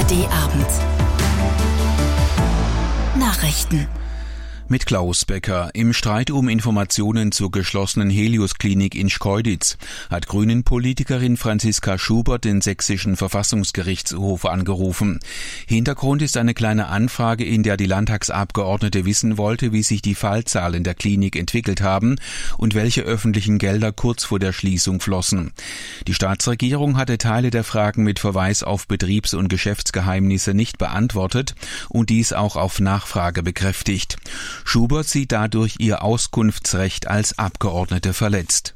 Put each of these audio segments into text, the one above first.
ARD-Abend. Nachrichten. Mit Klaus Becker. Im Streit um Informationen zur geschlossenen Helios-Klinik in Schkeuditz hat Grünen-Politikerin Franziska Schubert den sächsischen Verfassungsgerichtshof angerufen. Hintergrund ist eine kleine Anfrage, in der die Landtagsabgeordnete wissen wollte, wie sich die Fallzahlen der Klinik entwickelt haben und welche öffentlichen Gelder kurz vor der Schließung flossen. Die Staatsregierung hatte Teile der Fragen mit Verweis auf Betriebs- und Geschäftsgeheimnisse nicht beantwortet und dies auch auf Nachfrage bekräftigt. Schubert sieht dadurch ihr Auskunftsrecht als Abgeordnete verletzt.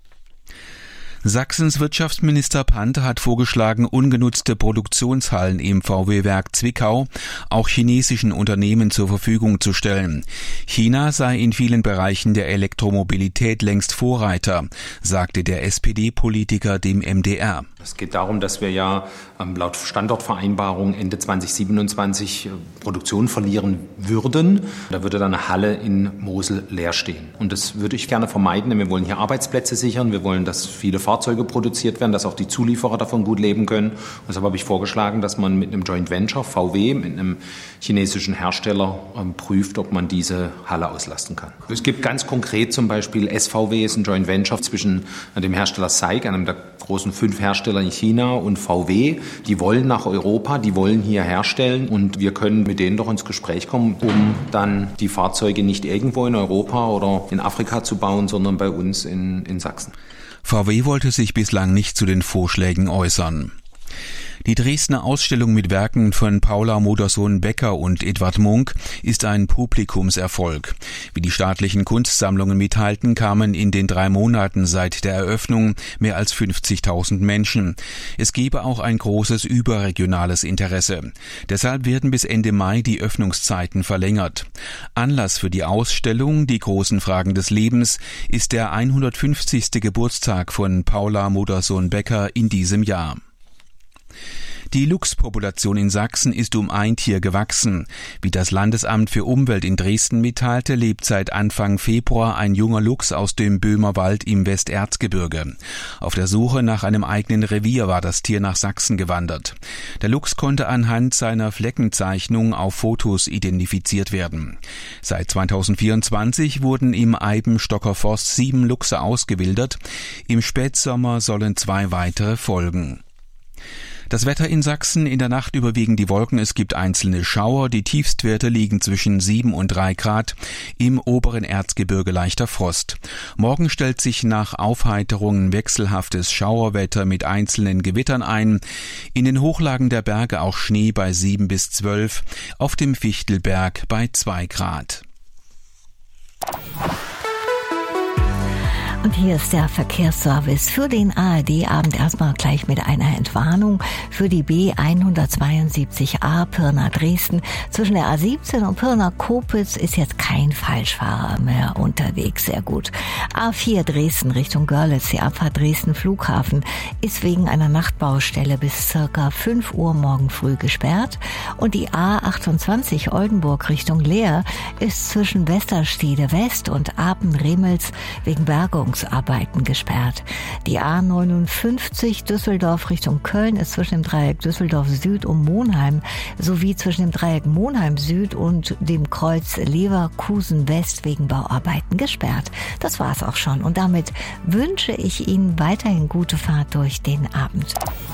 Sachsens Wirtschaftsminister Panter hat vorgeschlagen, ungenutzte Produktionshallen im VW-Werk Zwickau auch chinesischen Unternehmen zur Verfügung zu stellen. China sei in vielen Bereichen der Elektromobilität längst Vorreiter, sagte der SPD-Politiker dem MDR. Es geht darum, dass wir ja laut Standortvereinbarung Ende 2027 Produktion verlieren würden. Da würde dann eine Halle in Mosel leer stehen. Und das würde ich gerne vermeiden, denn wir wollen hier Arbeitsplätze sichern. Wir wollen, dass viele Fahrzeuge produziert werden, dass auch die Zulieferer davon gut leben können. Und deshalb habe ich vorgeschlagen, dass man mit einem Joint Venture VW, mit einem chinesischen Hersteller prüft, ob man diese Halle auslasten kann. Es gibt ganz konkret zum Beispiel SVW, ist ein Joint Venture zwischen dem Hersteller SAIC, einem der großen 5 Hersteller in China, und VW. Die wollen nach Europa, die wollen hier herstellen und wir können mit denen doch ins Gespräch kommen, um dann die Fahrzeuge nicht irgendwo in Europa oder in Afrika zu bauen, sondern bei uns in Sachsen. VW wollte sich bislang nicht zu den Vorschlägen äußern. Die Dresdner Ausstellung mit Werken von Paula Modersohn-Becker und Edvard Munch ist ein Publikumserfolg. Wie die staatlichen Kunstsammlungen mitteilten, kamen in den 3 Monaten seit der Eröffnung mehr als 50.000 Menschen. Es gebe auch ein großes überregionales Interesse. Deshalb werden bis Ende Mai die Öffnungszeiten verlängert. Anlass für die Ausstellung, die großen Fragen des Lebens, ist der 150. Geburtstag von Paula Modersohn-Becker in diesem Jahr. Die Luchspopulation in Sachsen ist um ein Tier gewachsen. Wie das Landesamt für Umwelt in Dresden mitteilte, lebt seit Anfang Februar ein junger Luchs aus dem Böhmerwald im Westerzgebirge. Auf der Suche nach einem eigenen Revier war das Tier nach Sachsen gewandert. Der Luchs konnte anhand seiner Fleckenzeichnung auf Fotos identifiziert werden. Seit 2024 wurden im Eibenstocker Forst 7 Luchse ausgewildert. Im Spätsommer sollen 2 weitere folgen. Das Wetter in Sachsen: in der Nacht überwiegen die Wolken, es gibt einzelne Schauer, die Tiefstwerte liegen zwischen 7 und 3 Grad, im oberen Erzgebirge leichter Frost. Morgen stellt sich nach Aufheiterungen wechselhaftes Schauerwetter mit einzelnen Gewittern ein, in den Hochlagen der Berge auch Schnee bei 7 bis 12, auf dem Fichtelberg bei 2 Grad. Und hier ist der Verkehrsservice für den ARD-Abend. Erstmal gleich mit einer Entwarnung für die B172a Pirna-Dresden. Zwischen der A17 und Pirna-Kopitz ist jetzt kein Falschfahrer mehr unterwegs. Sehr gut. A4 Dresden Richtung Görlitz, die Abfahrt Dresden Flughafen, ist wegen einer Nachtbaustelle bis circa 5 Uhr morgen früh gesperrt. Und die A28 Oldenburg Richtung Leer ist zwischen Westerstede West und Apen-Remels wegen Bergungsarbeiten gesperrt. Die A59 Düsseldorf Richtung Köln ist zwischen dem Dreieck Düsseldorf Süd und Monheim sowie zwischen dem Dreieck Monheim Süd und dem Kreuz Leverkusen West wegen Bauarbeiten gesperrt. Das war's auch schon und damit wünsche ich Ihnen weiterhin gute Fahrt durch den Abend.